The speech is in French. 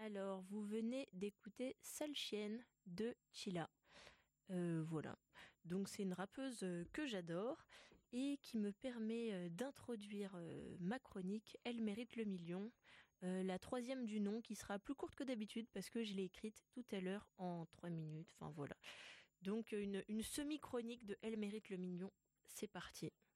Alors, vous venez d'écouter Sale Chienne de Chilla. Voilà. Donc, c'est une rappeuse que j'adore et qui me permet d'introduire ma chronique Elle mérite le million. La troisième du nom qui sera plus courte que d'habitude parce que je l'ai écrite tout à l'heure en 3 minutes. Enfin, voilà. Donc, une semi-chronique de Elle mérite le million. C'est parti.